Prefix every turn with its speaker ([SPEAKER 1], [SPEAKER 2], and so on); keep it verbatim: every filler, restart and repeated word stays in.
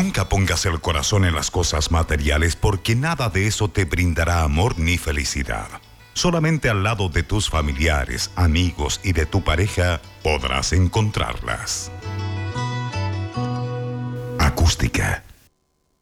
[SPEAKER 1] Nunca pongas el corazón en las cosas materiales porque nada de eso te brindará amor ni felicidad. Solamente al lado de tus familiares, amigos y de tu pareja podrás encontrarlas. Acústica.